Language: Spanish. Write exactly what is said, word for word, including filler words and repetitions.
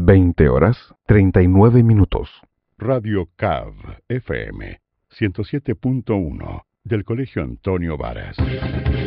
veinte horas, treinta y nueve minutos. Radio C A V F M ciento siete punto uno del Colegio Antonio Varas.